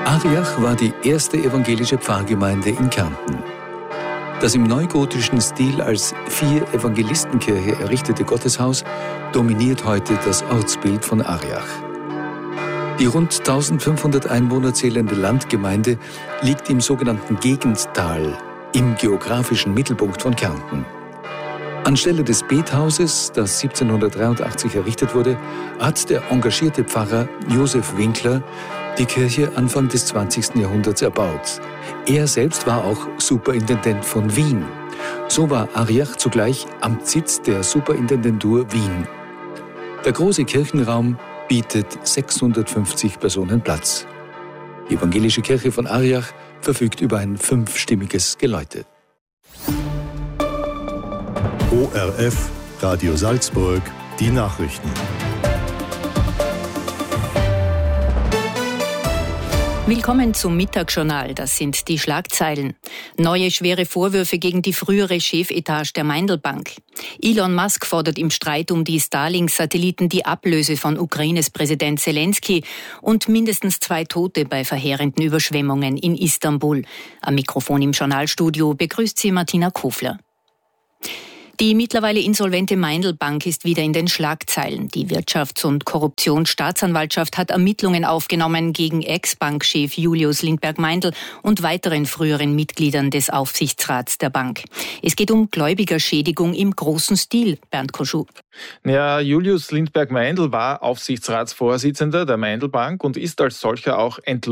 Ariach war die erste evangelische Pfarrgemeinde in Kärnten. Das im neugotischen Stil als 4-Evangelistenkirche errichtete Gotteshaus dominiert heute das Ortsbild von Ariach. Die rund 1500 Einwohner zählende Landgemeinde liegt im sogenannten Gegendtal, im geografischen Mittelpunkt von Kärnten. Anstelle des Bethauses, das 1783 errichtet wurde, hat der engagierte Pfarrer Josef Winkler die Kirche Anfang des 20. Jahrhunderts erbaut. Er selbst war auch Superintendent von Wien. So war Ariach zugleich Amtssitz der Superintendentur Wien. Der große Kirchenraum bietet 650 Personen Platz. Die evangelische Kirche von Ariach verfügt über ein 5-stimmiges Geläute. ORF, Radio Salzburg, die Nachrichten. Willkommen zum Mittagsjournal, das sind die Schlagzeilen. Neue schwere Vorwürfe gegen die frühere Chefetage der Meindl-Bank. Elon Musk fordert im Streit um die Starlink-Satelliten die Ablöse von Ukraines Präsident Zelensky und mindestens 2 Tote bei verheerenden Überschwemmungen in Istanbul. Am Mikrofon im Journalstudio begrüßt sie Martina Kofler. Die mittlerweile insolvente Meindl-Bank ist wieder in den Schlagzeilen. Die Wirtschafts- und Korruptionsstaatsanwaltschaft hat Ermittlungen aufgenommen gegen Ex-Bankchef Julius Lindberg-Meindl und weiteren früheren Mitgliedern des Aufsichtsrats der Bank. Es geht um Gläubigerschädigung im großen Stil, Bernd Koschuh. Ja, Julius Lindberg-Meindl war Aufsichtsratsvorsitzender der Meindl-Bank und ist als solcher auch entlohnt